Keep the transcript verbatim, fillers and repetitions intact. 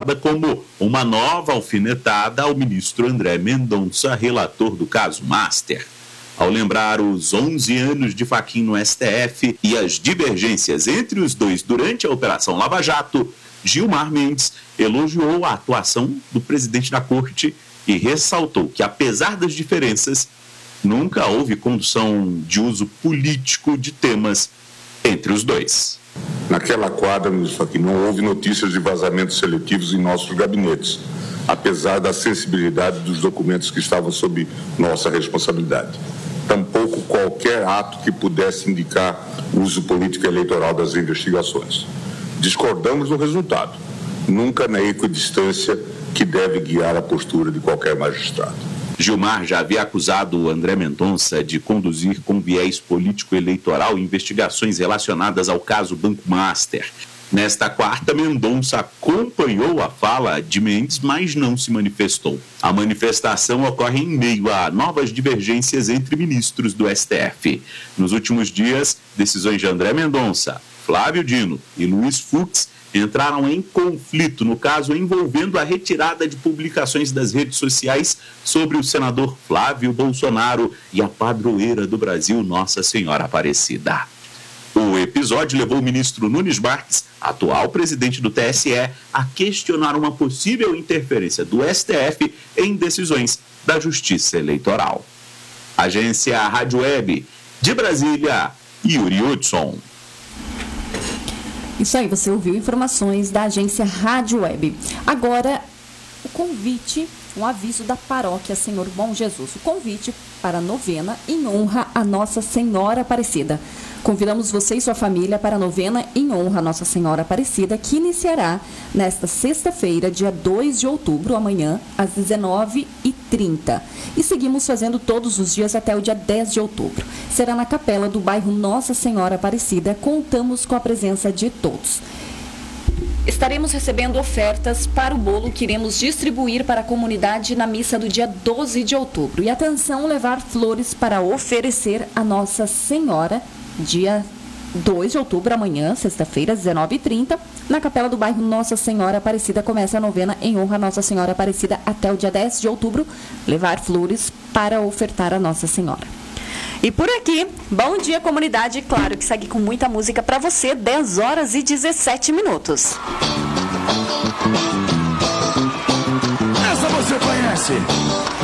apontada como uma nova alfinetada ao ministro André Mendonça, relator do caso Master. Ao lembrar os onze anos de Fachin no S T F e as divergências entre os dois durante a Operação Lava Jato, Gilmar Mendes elogiou a atuação do presidente da Corte e ressaltou que, apesar das diferenças, nunca houve condução de uso político de temas entre os dois. Naquela quadra, ministro Fachin, não houve notícias de vazamentos seletivos em nossos gabinetes, apesar da sensibilidade dos documentos que estavam sob nossa responsabilidade. Tampouco qualquer ato que pudesse indicar uso político eleitoral das investigações. Discordamos do resultado, nunca na equidistância que deve guiar a postura de qualquer magistrado. Gilmar já havia acusado o André Mendonça de conduzir com viés político-eleitoral investigações relacionadas ao caso Banco Master. Nesta quarta, Mendonça acompanhou a fala de Mendes, mas não se manifestou. A manifestação ocorre em meio a novas divergências entre ministros do S T F. Nos últimos dias, decisões de André Mendonça, Flávio Dino e Luiz Fux entraram em conflito no caso envolvendo a retirada de publicações das redes sociais sobre o senador Flávio Bolsonaro e a padroeira do Brasil, Nossa Senhora Aparecida. O episódio levou o ministro Nunes Marques, atual presidente do T S E, a questionar uma possível interferência do S T F em decisões da Justiça Eleitoral. Agência Rádio Web, de Brasília, Yuri Hudson. Isso aí, você ouviu informações da agência Rádio Web. Agora, o convite, um aviso da paróquia Senhor Bom Jesus. O convite para a novena em honra a Nossa Senhora Aparecida. Convidamos você e sua família para a novena em honra a Nossa Senhora Aparecida, que iniciará nesta sexta-feira, dia dois de outubro, amanhã, às dezenove e trinta. E seguimos fazendo todos os dias até o dia dez de outubro. Será na capela do bairro Nossa Senhora Aparecida. Contamos com a presença de todos. Estaremos recebendo ofertas para o bolo que iremos distribuir para a comunidade na missa do dia doze de outubro. E atenção, levar flores para oferecer a Nossa Senhora, dia dois de outubro, amanhã, sexta-feira, às dezenove e trinta, na capela do bairro Nossa Senhora Aparecida. Começa a novena em honra a Nossa Senhora Aparecida até o dia dez de outubro. Levar flores para ofertar a Nossa Senhora. E por aqui, bom dia, comunidade. Claro que segue com muita música para você, dez horas e dezessete minutos. Essa você conhece.